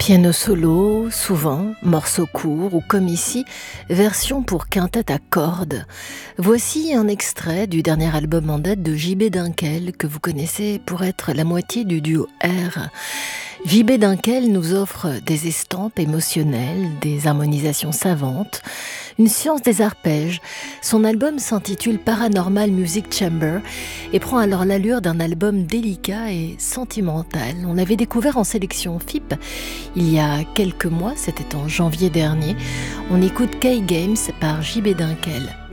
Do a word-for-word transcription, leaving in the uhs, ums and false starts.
Piano solo, souvent, morceaux courts ou comme ici, version pour quintette à cordes. Voici un extrait du dernier album en date de J B Dunkel, que vous connaissez pour être la moitié du duo R. J B Dunkel nous offre des estampes émotionnelles, des harmonisations savantes, une science des arpèges. Son album s'intitule Paranormal Music Chamber et prend alors l'allure d'un album délicat et sentimental. On l'avait découvert en sélection F I P il y a quelques mois, c'était en janvier dernier. On écoute K-Games par J B Dunkel.